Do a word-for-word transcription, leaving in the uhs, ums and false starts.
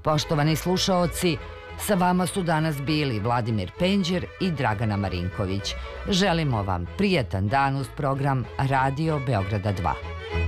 Poštovani slušaoci, sa vama su danas bili Vladimir Penđer i Dragana Marinković. Želimo vam prijetan dan uz program Radio Beograda dva.